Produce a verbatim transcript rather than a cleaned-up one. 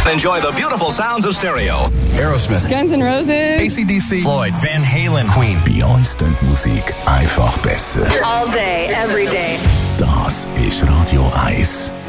Enjoy the beautiful sounds of stereo. Aerosmith, Guns N' Roses, A C D C, Floyd, Van Halen, Queen. Bei uns tönt Musik einfach besser. all day, every day. Das ist Radio eins.